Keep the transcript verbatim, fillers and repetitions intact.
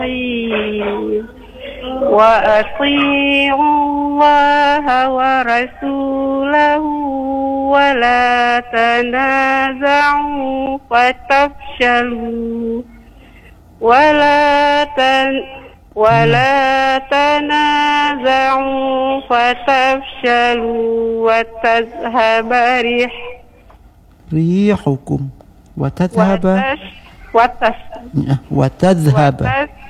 وأطيعوا الله ورسوله ولا تنازعوا فتفشلوا ولا تن ولا تنازعوا فتفشلوا وتذهب ريح ريحكم وتذهب وتذهب وتذهب